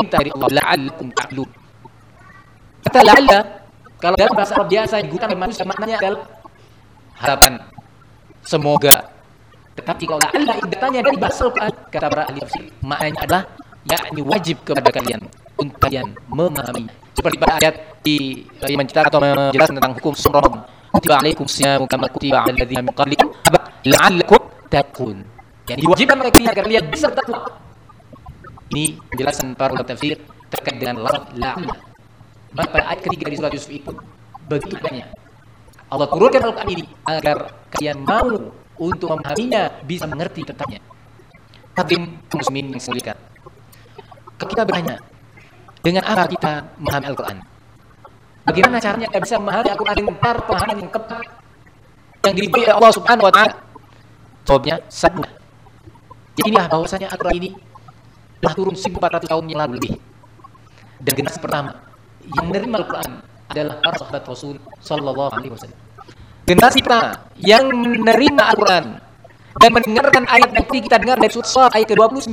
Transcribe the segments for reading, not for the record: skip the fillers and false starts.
perintah dari Allah, la'allakum ta'qilun. Kata la'alla kalau dalam bahasa Arab biasa digunakan oleh manusia maknanya adalah harapan, semoga. Tetapi kalau la'alla datanya dari bahasa Al-Quran, kata para ahli tafsir, maknanya adalah yakni wajib kepada kalian untuk kalian memahami. Seperti pada ayat yang menceritakan atau menjelaskan tentang hukum Ramadan. Kutiba alaikum siyamu kama kutiba alal ladzina min qablikum la'allakum tattaqun. Yang diwajibkan oleh kalian agar kalian bisa bertakwa. Ini penjelasan para ulama tafsir terkait dengan lafaz la'alla. Maka pada ayat ketiga di surat Yusuf itu begitu banyak Allah turunkan Al-Quran ini agar kalian mau untuk memahaminya, bisa mengerti tentangnya. Hadirin muslimin yang saya muliakan, kita bertanya, dengan apa kita memahami Al-Quran? Bagaimana caranya kita bisa memahami Al-Quran dengan pemahaman yang tepat yang diberi oleh Allah Subhanahu wa taala? Jawabnya sangat mudah. Jadi inilah bahwasanya Al-Quran ini telah turun 1400 tahun yang lalu lebih. Dan generasi pertama yang menerima Al-Quran adalah para sahabat Rasul sallallahu alaihi wasallam. Generasi pertama yang menerima Al-Quran dan mendengarkan ayat yang kita dengar dari surat Shad ayat ke-29.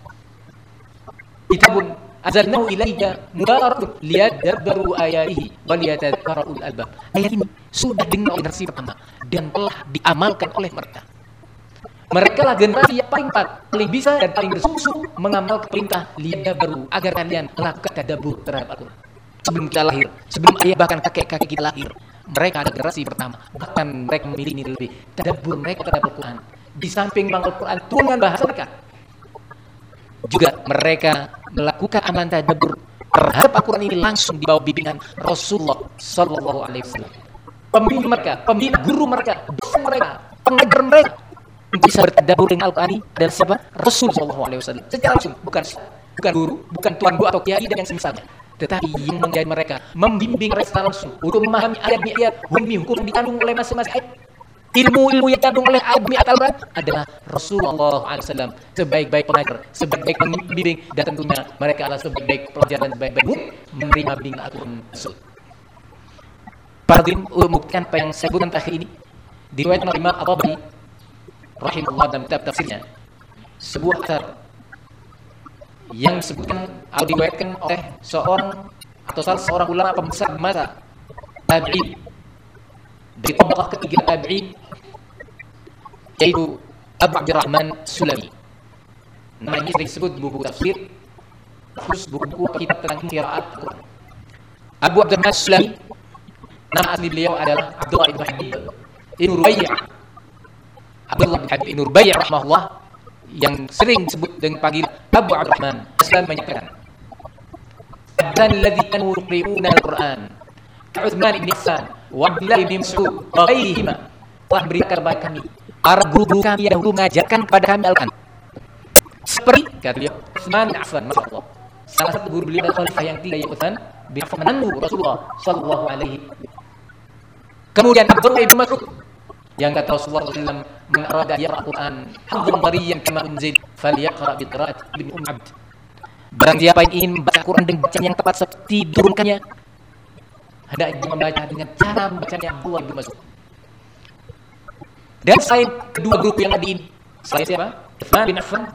Kitabun anzalnahu ilaika mubarakun liyadabbaru ayatihi wa liyatadhakkara ulul albab. Ayat ini sudah dengar oleh generasi pertama dan telah diamalkan oleh mereka. Mereka lah generasi yang paling bisa dan paling bersungguh-sungguh mengamalkan perintah liyadabbaru, agar kalian melakukan tadabbur terhadap Al-Quran. Sebelum kita lahir, sebelum ayah bahkan kakek-kakek kita lahir, mereka ada generasi pertama. Bahkan mereka memilih ini lebih tadabbur mereka terhadap Al-Quran. Di samping Al-Quran turun dengan bahasa mereka, juga mereka melakukan amalan tadabbur terhadap Al-Quran ini langsung di bawah bimbingan Rasulullah sallallahu alaihi wasallam. Pembimbing mereka, pembina guru mereka, dosen mereka, pengajar mereka untuk bisa bertadabbur dengan Al-Quran dan siapa? Rasul sallallahu alaihi wasallam. Secara langsung, bukan guru, bukan tuan guru atau kiai dan yang semisalnya. Tetapi yang mengajar mereka, membimbing mereka langsung untuk memahami ayat-ayat, hukum yang dikandung oleh masing-masing ayat, ilmu-ilmu yang dikandung oleh ayat Al-Quran adalah Rasulullah SAW sebaik-baik pengajar, sebaik-baik pembimbing, dan tentunya mereka adalah sebaik-baik pelajar dan sebaik-baik menerima bimbingan Al-Quran tersebut. Para hadirin, untuk membuktikan apa yang saya sebutkan terakhir ini, diriwayatkan oleh Imam At-Tabari rahimahullah dalam kitab tafsirnya, sebuah asar yang disebutkan atau diriwayatkan oleh seorang atau salah seorang ulama pembesar masa tabi'in dari tabaqah ketiga tabi'in, yaitu Abu Abdurrahman Sulami. Namanya sering disebut buku tafsir, khusus buku-buku kitab tentang qiraat Al-Quran. Abu Abdurrahman Sulami, nama asli beliau adalah Abdullah bin Habib bin Rubai'. Abdullah bin Habib bin Rubai' rahimahullah, yang sering disebut dengan panggil Abu Abdurrahman, Islam menyatakan, "Dan alladzi kanu yuqri'una al-Qur'an, Utsman bin Affan wa Abdullah bin Mas'ud wa ghairihima, telah berikan kepada kami para guru kami yang dahulu mengajarkan kepada kami Al-Quran." Seperti kata beliau, Utsman bin Affan, masyaallah, salah satu guru beliau adalah khalifah yang tiga, Utsman bin Affan, menantu Rasulullah sallallahu alaihi. Kemudian Abdullah bin Mas'ud, yang kata Rasulullah SAW, "Man arada yaqra Al-Quran haddan tariyan kama unzil falyaqra bi qira'ati ibn Abd." Barang siapa yang ingin membaca Al-Quran dengan bacaan yang tepat seperti diturunkannya, hendaknya membaca dengan cara membacanya Abdullah bin Mas'ud. Dan selain kedua grup yang ada ini, selain siapa? Utsman bin Affan